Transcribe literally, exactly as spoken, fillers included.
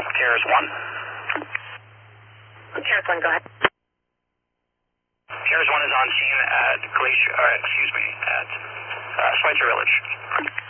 Cares one. Cares one, go ahead. Cares one is on scene at Glacier, uh, excuse me, at uh, Schweitzer Village.